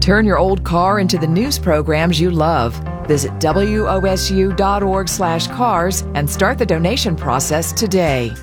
Turn your old car into the news programs you love. Visit WOSU.org/cars and start the donation process today.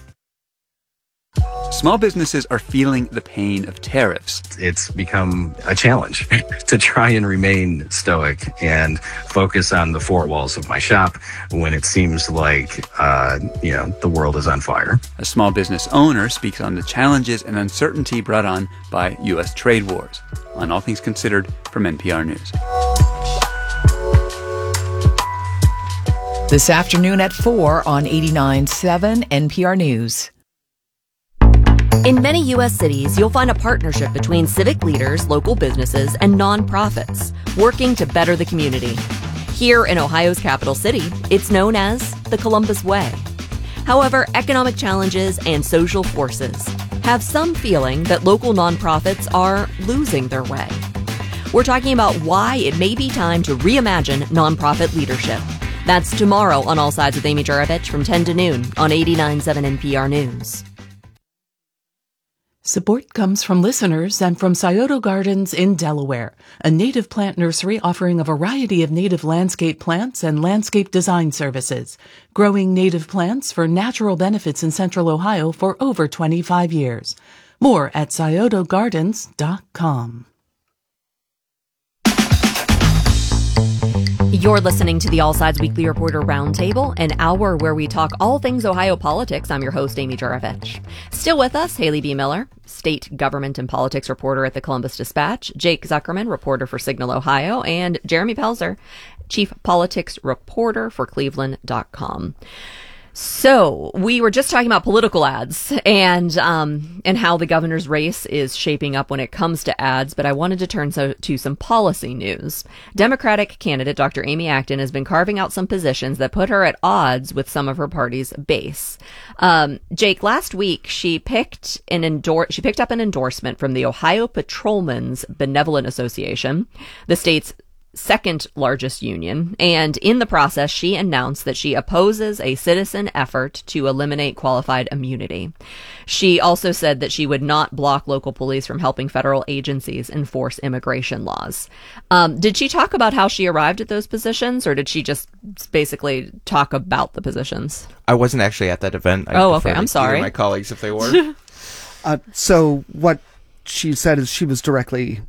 Small businesses are feeling the pain of tariffs. It's become a challenge to try and remain stoic and focus on the four walls of my shop when it seems like, the world is on fire. A small business owner speaks on the challenges and uncertainty brought on by U.S. trade wars. On All Things Considered from NPR News. This afternoon at 4 on 89.7 NPR News. In many U.S. cities, you'll find a partnership between civic leaders, local businesses, and nonprofits working to better the community. Here in Ohio's capital city, it's known as the Columbus Way. However, economic challenges and social forces have some feeling that local nonprofits are losing their way. We're talking about why it may be time to reimagine nonprofit leadership. That's tomorrow on All Sides with Amy Juravich from 10 to noon on 89.7 NPR News. Support comes from listeners and from Scioto Gardens in Delaware, a native plant nursery offering a variety of native landscape plants and landscape design services, growing native plants for natural benefits in Central Ohio for over 25 years. More at sciotogardens.com. You're listening to the All Sides Weekly Reporter Roundtable, an hour where we talk all things Ohio politics. I'm your host, Amy Juravich. Still with us, Haley B. Miller, state government and politics reporter at the Columbus Dispatch, Jake Zuckerman, reporter for Signal Ohio, and Jeremy Pelzer, chief politics reporter for Cleveland.com. So we were just talking about political ads and how the governor's race is shaping up when it comes to ads. But I wanted to turn to some policy news. Democratic candidate Dr. Amy Acton has been carving out some positions that put her at odds with some of her party's base. Jake, last week she picked up an endorsement from the Ohio Patrolmen's Benevolent Association, the state's second largest union, and in the process she announced that she opposes a citizen effort to eliminate qualified immunity. She also said that she would not block local police from helping federal agencies enforce immigration laws. Did she talk about how she arrived at those positions, or did she just basically talk about the positions? I wasn't actually at that event. Okay, I'm sorry. My colleagues, if they were. So what she said is she was directly...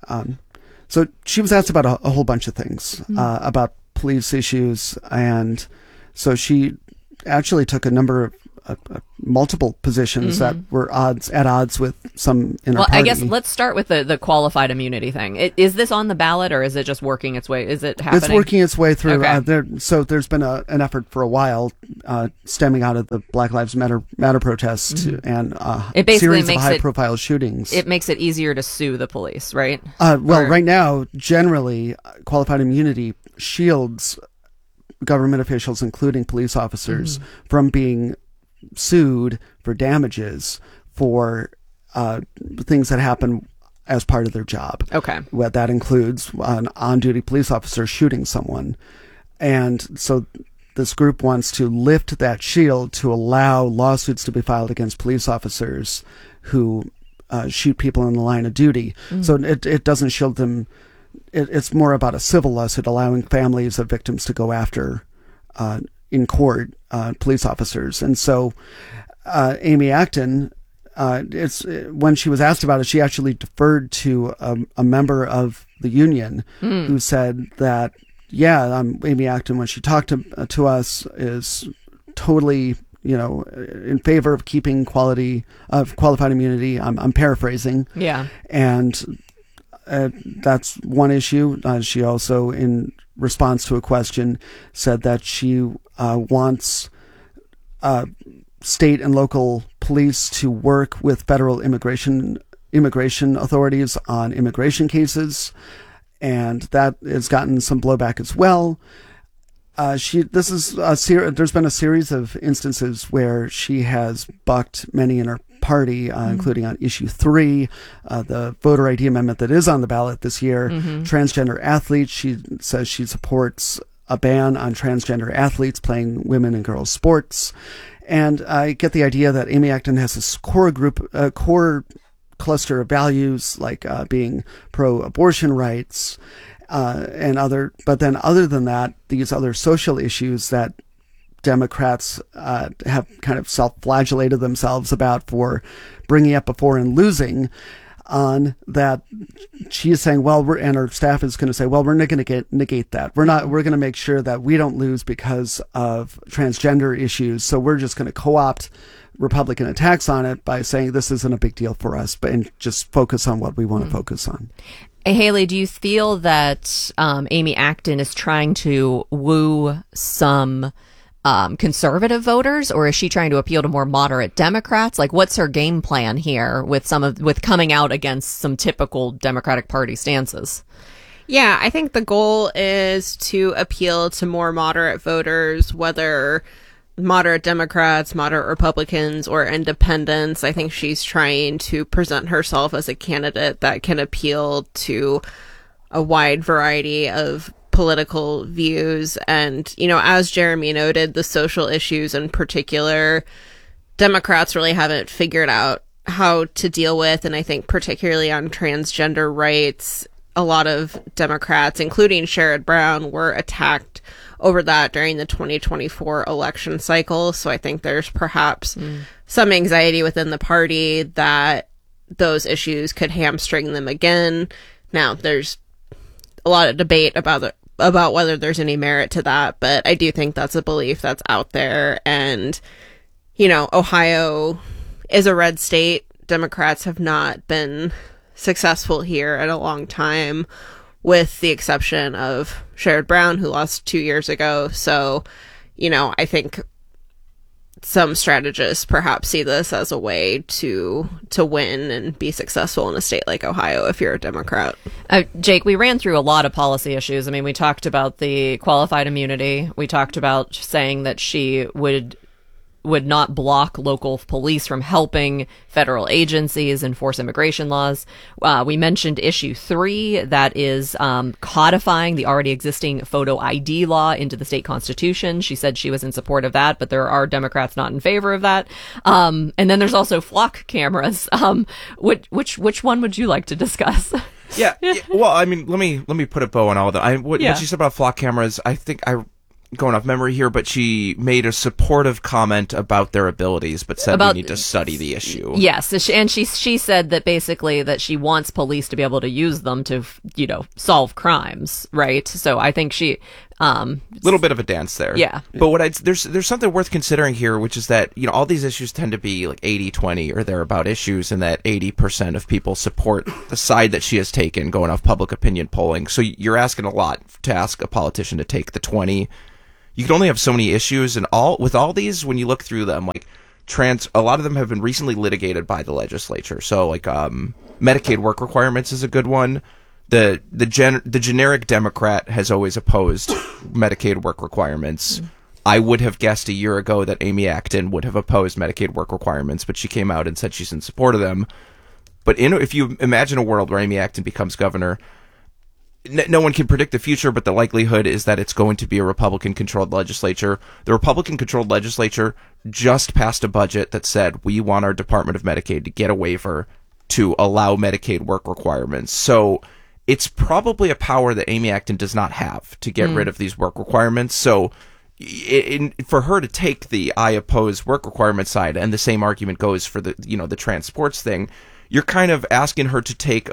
So she was asked about a whole bunch of things, about police issues, and so she actually took a number of multiple positions that were at odds with some in her party. I guess let's start with the qualified immunity thing. Is this on the ballot, or is it just working its way? Is it happening? It's working its way through. Okay. So there's been an effort for a while stemming out of the Black Lives Matter protests and it basically series makes of high-profile shootings. It makes it easier to sue the police, right? Right now, generally, qualified immunity shields government officials, including police officers, from being sued for damages for things that happen as part of their job. Okay. Well, that includes an on-duty police officer shooting someone. And so this group wants to lift that shield to allow lawsuits to be filed against police officers who shoot people in the line of duty. So it doesn't shield them. It's more about a civil lawsuit, allowing families of victims to go after in court police officers. And so Amy Acton, when she was asked about it, she actually deferred to a member of the union who said that, Amy Acton, when she talked to us, is totally, in favor of keeping qualified immunity. I'm paraphrasing. Yeah. And that's one issue. She also, in response to a question, said that she wants state and local police to work with federal immigration authorities on immigration cases, and that has gotten some blowback as well. There's been a series of instances where she has bucked many in her party, including on issue 3, the voter ID amendment that is on the ballot this year. Transgender athletes, she says she supports a ban on transgender athletes playing women and girls sports. And I get the idea that Amy Acton has this core cluster of values like being pro-abortion rights but then other than that, these other social issues that Democrats have kind of self-flagellated themselves about for bringing up before and losing on, that she is saying, and her staff is going to say, well, we're not going to negate that. We're going to make sure that we don't lose because of transgender issues. So we're just going to co-opt Republican attacks on it by saying this isn't a big deal for us, and just focus on what we want to focus on. Hey, Haley, do you feel that Amy Acton is trying to woo some conservative voters, or is she trying to appeal to more moderate Democrats? Like, what's her game plan here with coming out against some typical Democratic Party stances? Yeah, I think the goal is to appeal to more moderate voters, whether moderate Democrats, moderate Republicans, or independents. I think she's trying to present herself as a candidate that can appeal to a wide variety of political views. And, as Jeremy noted, the social issues in particular, Democrats really haven't figured out how to deal with. And I think particularly on transgender rights, a lot of Democrats, including Sherrod Brown, were attacked over that during the 2024 election cycle. So I think there's perhaps some anxiety within the party that those issues could hamstring them again. Now, there's a lot of debate about whether there's any merit to that, but I do think that's a belief that's out there. And, Ohio is a red state. Democrats have not been successful here in a long time, with the exception of Sherrod Brown, who lost 2 years ago. So, I think some strategists perhaps see this as a way to win and be successful in a state like Ohio if you're a Democrat. Jake, we ran through a lot of policy issues. I mean, we talked about the qualified immunity. We talked about saying that she would not block local police from helping federal agencies enforce immigration laws. We mentioned issue 3, that is codifying the already existing photo ID law into the state constitution. She said she was in support of that, but there are Democrats not in favor of that. And then there's also flock cameras. Which one would you like to discuss? Yeah. Well, I mean, let me put a bow on all of that. What she said about flock cameras, I think going off memory here, but she made a supportive comment about their abilities, but said we need to study the issue. Yes, and she said that basically that she wants police to be able to use them to, solve crimes, right? So I think she little bit of a dance there. Yeah. But there's something worth considering here, which is that, all these issues tend to be like 80-20 or thereabout issues, and that 80% of people support the side that she has taken going off public opinion polling. So you're asking a lot to ask a politician to take the 20. You can only have so many issues, and with all these, when you look through them, like a lot of them have been recently litigated by the legislature. So like Medicaid work requirements is a good one. The generic Democrat has always opposed Medicaid work requirements. I would have guessed a year ago that Amy Acton would have opposed Medicaid work requirements, but she came out and said she's in support of them. But if you imagine a world where Amy Acton becomes governor, no one can predict the future, but the likelihood is that it's going to be a Republican-controlled legislature. The Republican-controlled legislature just passed a budget that said we want our Department of Medicaid to get a waiver to allow Medicaid work requirements. So it's probably a power that Amy Acton does not have to get rid of these work requirements. So for her to take the I oppose work requirement side, and the same argument goes for the transports thing, you're kind of asking her to take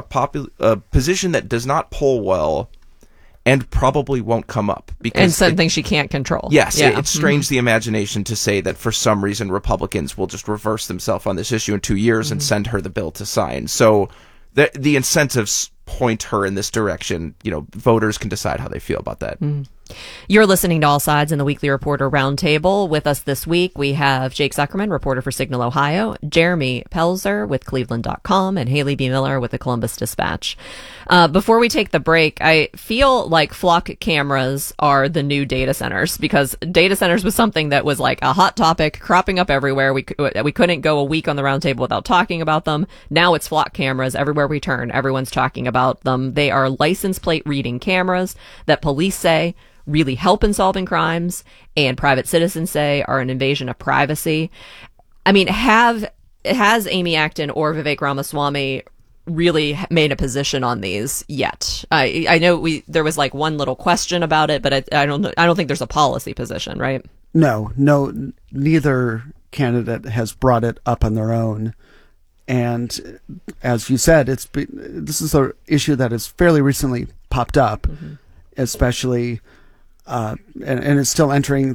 a position that does not poll well and probably won't come up. And something she can't control. Yes, yeah. It strains the imagination to say that for some reason Republicans will just reverse themselves on this issue in 2 years and send her the bill to sign. So the incentives point her in this direction. Voters can decide how they feel about that. You're listening to All Sides in the Weekly Reporter Roundtable. With us this week, we have Jake Zuckerman, reporter for Signal, Ohio, Jeremy Pelzer with Cleveland.com, and Haley B. Miller with the Columbus Dispatch. Before we take the break, I feel like flock cameras are the new data centers, because data centers was something that was like a hot topic cropping up everywhere. We couldn't go a week on the roundtable without talking about them. Now it's flock cameras. Everywhere we turn, everyone's talking about them. They are license plate reading cameras that police say really help in solving crimes, and private citizens say are an invasion of privacy. I mean, has Amy Acton or Vivek Ramaswamy really made a position on these yet? I know there was like one little question about it, but I don't think there's a policy position, right? No, neither candidate has brought it up on their own. And as you said, this is an issue that has fairly recently popped up, especially, and it's still entering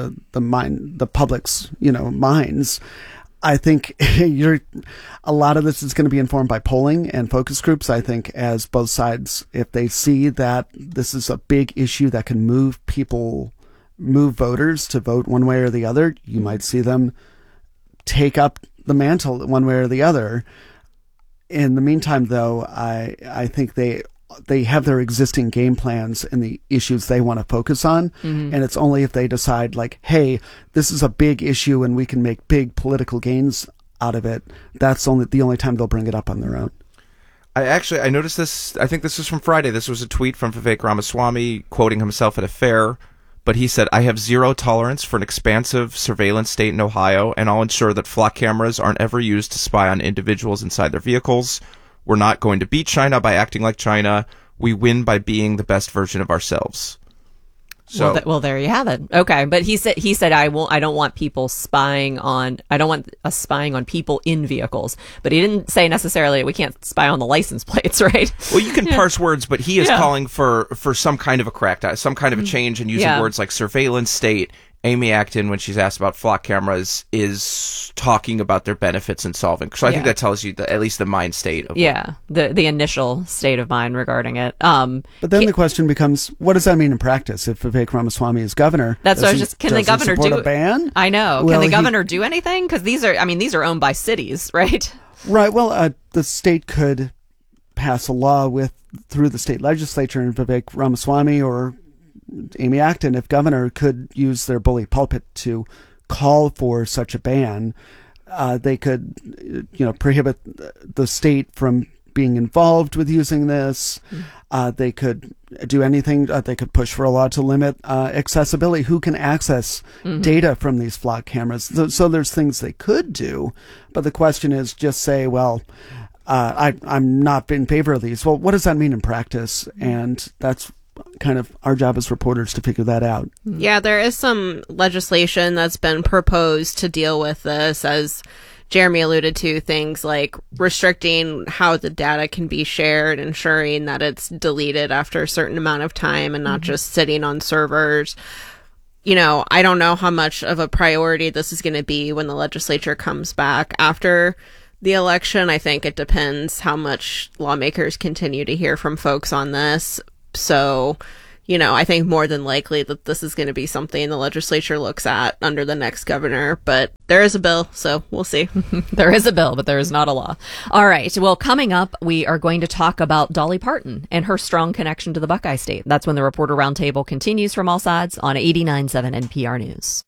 the public's minds. I think a lot of this is going to be informed by polling and focus groups. I think as both sides, if they see that this is a big issue that can move voters to vote one way or the other, you might see them take up the mantle one way or the other. In the meantime, though, I think they have their existing game plans and the issues they want to focus on. And it's only if they decide like, hey, this is a big issue and we can make big political gains out of it, that's the only time they'll bring it up on their own. I noticed this. I think this was from Friday. This was a tweet from Vivek Ramaswamy quoting himself at a fair. But he said, "I have zero tolerance for an expansive surveillance state in Ohio, and I'll ensure that flock cameras aren't ever used to spy on individuals inside their vehicles. We're not going to beat China by acting like China. We win by being the best version of ourselves." So, well, there you have it. Okay, but he said I don't want people spying on. I don't want us spying on people in vehicles. But he didn't say necessarily we can't spy on the license plates, right? Well, you can parse words, but he is calling for some kind of a crackdown, some kind of a change, and using words like surveillance state. Amy Acton, when she's asked about flock cameras, is talking about their benefits in solving. So I think that tells you at least the mind state of the initial state of mind regarding it. But then the question becomes, what does that mean in practice if Vivek Ramaswamy is governor? That's what I was just. Can the governor do a ban? I know. Well, can the governor do anything? Because these are owned by cities, right? Right. Well, the state could pass a law through the state legislature, and Vivek Ramaswamy or Amy Acton, if governor, could use their bully pulpit to call for such a ban. They could, prohibit the state from being involved with using this. They could do anything. They could push for a law to limit accessibility. Who can access data from these flock cameras? So there's things they could do, but the question is just say, well, I'm not in favor of these. Well, what does that mean in practice? And that's kind of our job as reporters to figure that out. Yeah, there is some legislation that's been proposed to deal with this, as Jeremy alluded to, things like restricting how the data can be shared, ensuring that it's deleted after a certain amount of time and not just sitting on servers. I don't know how much of a priority this is going to be when the legislature comes back after the election. I think it depends how much lawmakers continue to hear from folks on this. So, I think more than likely that this is going to be something the legislature looks at under the next governor. But there is a bill, so we'll see. There is a bill, but there is not a law. All right. Well, coming up, we are going to talk about Dolly Parton and her strong connection to the Buckeye State. That's when the Reporter Roundtable continues from all sides on 89.7 NPR News.